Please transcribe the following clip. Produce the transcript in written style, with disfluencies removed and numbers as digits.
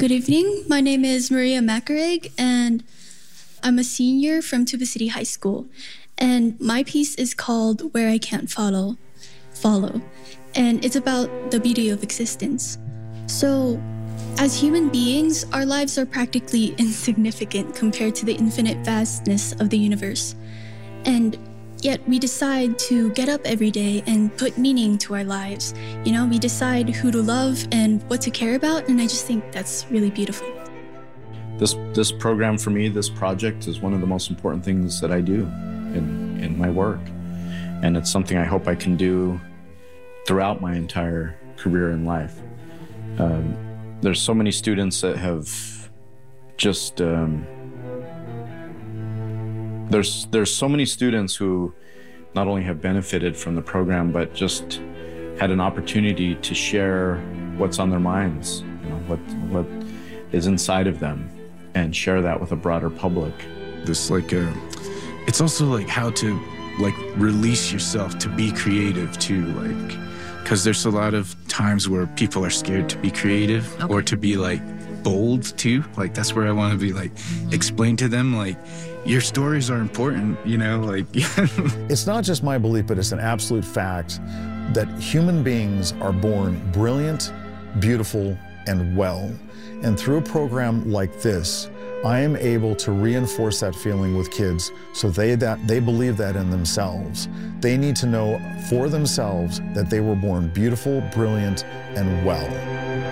Good evening. My name is Maria Macarig, and I'm a senior from Tuba City High School. And my piece is called Where I Can't Follow. And it's about the beauty of existence. So, as human beings, our lives are practically insignificant compared to the infinite vastness of the universe. And yet we decide to get up every day and put meaning to our lives. You know, we decide who to love and what to care about, and I just think that's really beautiful. This program for me, this project, is one of the most important things that I do in my work. And it's something I hope I can do throughout my entire career in life. There's so many students that have just, there's so many students who not only have benefited from the program, but just had an opportunity to share what's on their minds, you know, what is inside of them, and share that with a broader public. It's also like how to release yourself to be creative too, because there's a lot of times where people are scared to be creative or to be bold too. That's where I want to be explain to them your stories are important, you know, It's not just my belief, but it's an absolute fact that human beings are born brilliant, beautiful, and well. And through a program like this, I am able to reinforce that feeling with kids so they believe that in themselves. They need to know for themselves that they were born beautiful, brilliant, and well.